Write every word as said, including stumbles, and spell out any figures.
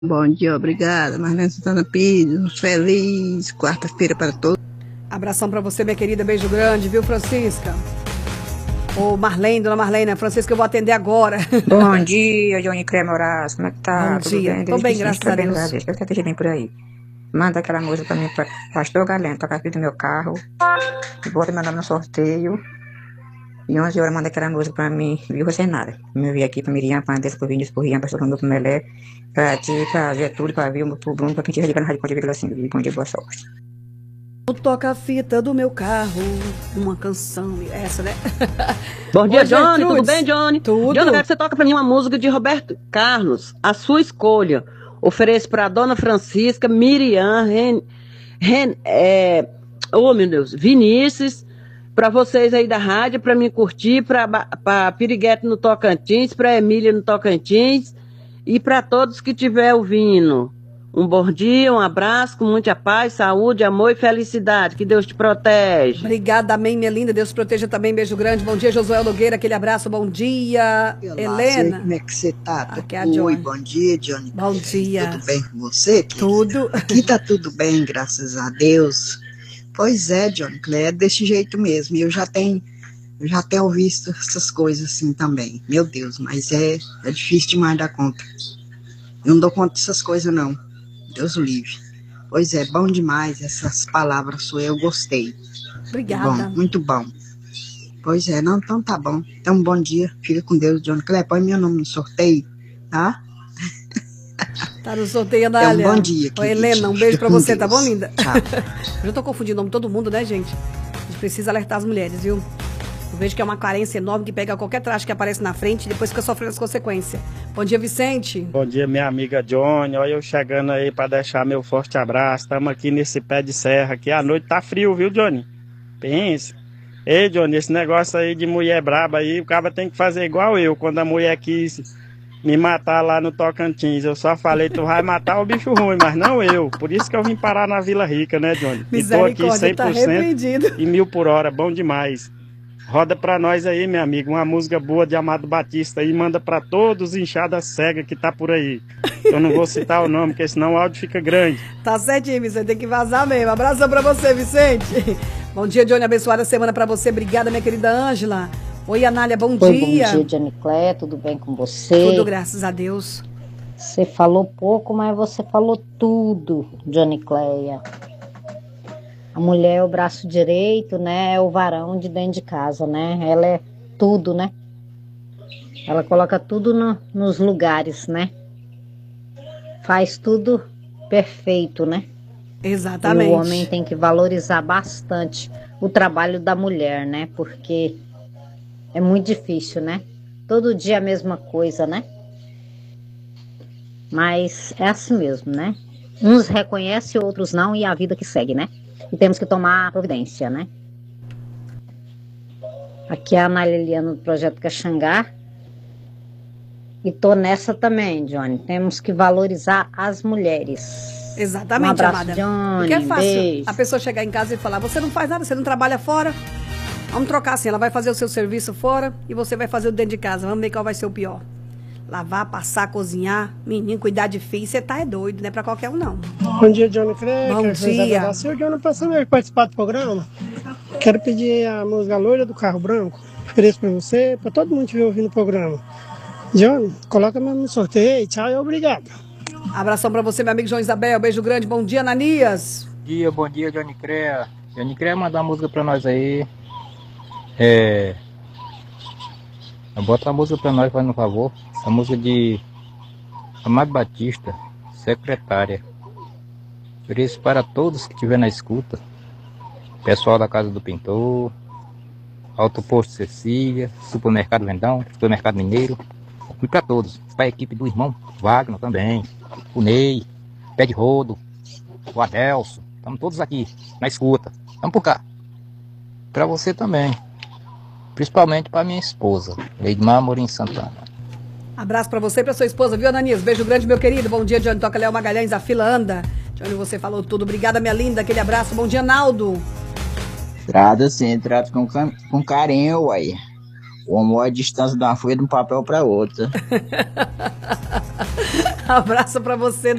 Bom dia, obrigada. Marlene Santana Pires, feliz quarta-feira para todos. Abração para você, minha querida, beijo grande, viu, Francisca? Ô, Marlene, dona Marlene, a Francisca eu vou atender agora. Bom dia, Johnny Creme Horácio, como é que tá? Bom Tudo dia, bem? tô bem, graças tá a bem, Deus. graças a Deus. Espero que esteja bem por aí. Manda aquela música pra mim, pra Pastor Galeno, tocar aqui do meu carro. E bota meu nome no sorteio. E onze horas manda aquela música pra mim, viu, Senara? Eu vim aqui pra Miriam, pra Andressa, pro Vinícius, pro Rian, pra Pastor pro Melé, pra ti, pra Getúlio, pra Vilma, pro Bruno, pra quem estiver ligando na Rádio Ponte Vila assim. Bom dia, boa sorte. Toca a fita do meu carro, uma canção, essa, né? Bom dia, Oi, Johnny, Gertrudes. tudo bem, Johnny? Tudo. Johnny, eu quero que você toque pra mim uma música de Roberto Carlos, a sua escolha. Ofereço pra Dona Francisca, Miriam, Ren, Ren, é, oh meu Deus, Vinícius, pra vocês aí da rádio, pra mim curtir, pra, pra Piriguete no Tocantins, pra Emília no Tocantins e pra todos que estiver ouvindo. Um bom dia, um abraço, com muita paz, saúde, amor e felicidade. Que Deus te protege. Obrigada, amém, minha linda. Deus proteja também. Beijo grande. Bom dia, Josué Nogueira. Aquele abraço. Bom dia, Olá, Helena. Como é que você tá? Aqui é a Oi, Johnny. bom dia, Johnny. Bom dia. Tudo bem com você? Querida? Tudo. Aqui tá tudo bem, graças a Deus. Pois é, Johnny, é desse jeito mesmo. E eu já tenho, eu já tenho visto essas coisas assim também. Meu Deus, mas é, é difícil demais dar conta. Eu não dou conta dessas coisas, não. Deus o livre. Pois é, bom demais essas palavras suas, eu gostei. Obrigada. Bom, muito bom. Pois é, não, então tá bom. Então, bom dia. Fica com Deus, Johnny Clé. Põe meu nome no sorteio, tá? Tá no sorteio, Anália. Então, bom dia, Oi, querida. Helena, um beijo pra Fica com você, tá Deus. bom, linda? Tchau. Eu já tô confundindo o nome de todo mundo, né, gente? A gente precisa alertar as mulheres, viu? Eu vejo que é uma carência enorme que pega qualquer traje que aparece na frente e depois fica sofrendo as consequências. Bom dia, Vicente. Bom dia, minha amiga Johnny. Olha eu chegando aí para deixar meu forte abraço. Estamos aqui nesse pé de serra aqui. A noite tá frio, viu, Johnny? Pensa. Ei, Johnny, esse negócio aí de mulher braba aí, o cara tem que fazer igual eu. Quando a mulher quis me matar lá no Tocantins, eu só falei, tu vai matar o bicho ruim, mas não eu. Por isso que eu vim parar na Vila Rica, né, Johnny? E tô aqui cem por cento tá repreendido. e mil por hora, bom demais. Roda pra nós aí, minha amiga, uma música boa de Amado Batista aí, manda pra todos os inchadas cegas que tá por aí. Eu não vou citar o nome, porque senão o áudio fica grande. Tá certinho, Vicente, tem que vazar mesmo. Abração pra você, Vicente. Bom dia, Johnny, abençoada semana pra você. Obrigada, minha querida Ângela. Oi, Anália, bom Oi, dia. Bom dia, Johnny Clé, tudo bem com você? Tudo, graças a Deus. Você falou pouco, mas você falou tudo, Johnny Cleia. A mulher é o braço direito, né? É o varão de dentro de casa, né? Ela é tudo, né? Ela coloca tudo no, nos lugares, né? Faz tudo perfeito, né? Exatamente. E o homem tem que valorizar bastante o trabalho da mulher, né? Porque é muito difícil, né? Todo dia a mesma coisa, né? Mas é assim mesmo, né? Uns reconhecem, outros não, e é a vida que segue, né? E temos que tomar providência, né? Aqui é a Ana Liliana do Projeto Caxangá. E tô nessa também, Johnny. Temos que valorizar as mulheres. Exatamente, um abraço, amada. Johnny, Porque é fácil beijo. a pessoa chegar em casa e falar, você não faz nada, você não trabalha fora. Vamos trocar assim, ela vai fazer o seu serviço fora e você vai fazer o dentro de casa. Vamos ver qual vai ser o pior. Lavar, passar, cozinhar, menino, cuidar de filho, você tá é doido, não é pra qualquer um, não. Bom dia, Johnny Craig. Bom dia. Se o Johnny passando aí participar do programa, quero pedir a música Loira do Carro Branco. Ofereço pra você, pra todo mundo que estiver ouvindo o programa. Johnny, coloca meu no sorteio, tchau e obrigado. Abração pra você, meu amigo João Isabel, beijo grande, bom dia, Ananias. Bom dia, bom dia, Johnny Crea. Johnny Crea, mandar uma música pra nós aí. É... Bota a música pra nós, faz um favor. A música de Amado Batista, Secretária. Por isso, para todos que estiver na escuta, pessoal da Casa do Pintor, Alto Posto Cecília, Supermercado Vendão, Supermercado Mineiro, e para todos, para a equipe do irmão Wagner também, o Ney, Pé de Rodo, o Adelso, estamos todos aqui na escuta, vamos por cá. Para você também, principalmente para minha esposa, Leidmar Amorim Santana. Abraço pra você e pra sua esposa, viu, Ananias? Beijo grande, meu querido. Bom dia, Johnny Toca Léo Magalhães, a fila anda. Johnny, você falou tudo. Obrigada, minha linda. Aquele abraço. Bom dia, Naldo. Trata sim, trata com, com carinho, uai. O amor é a distância de uma folha de um papel para outra. Abraço pra você.